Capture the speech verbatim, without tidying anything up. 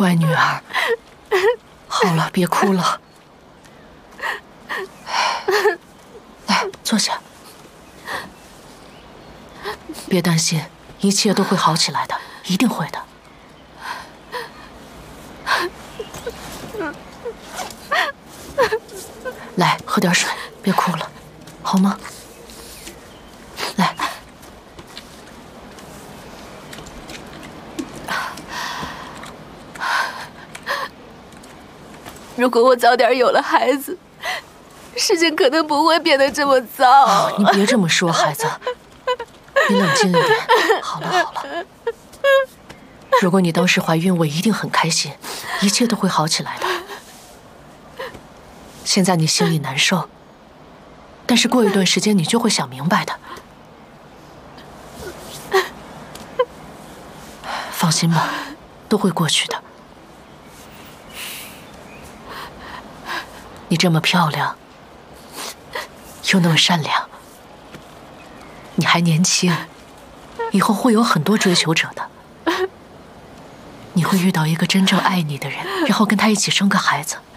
乖女儿，好了，别哭了。来，坐下。别担心，一切都会好起来的，一定会的。来，喝点水，别哭了，好吗？来。 如果我早点有了孩子，事情可能不会变得这么糟。 哦，你别这么说，孩子，你冷静一点。好了好了，如果你当时怀孕，我一定很开心，一切都会好起来的。现在你心里难受，但是过一段时间你就会想明白的。放心吧，都会过去的。你这么漂亮，又那么善良，你还年轻，以后会有很多追求者的。你会遇到一个真正爱你的人，然后跟他一起生个孩子。